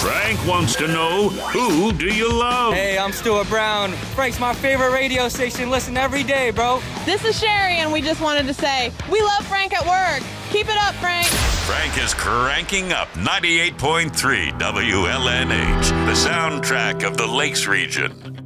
Frank wants to know, who do you love? Hey, I'm Stuart Brown. Frank's my favorite radio station. Listen every day, bro. This is Sherry, and we just wanted to say, we love Frank at work. Keep it up, Frank. Frank is cranking up 98.3 WLNH, the soundtrack of the Lakes region.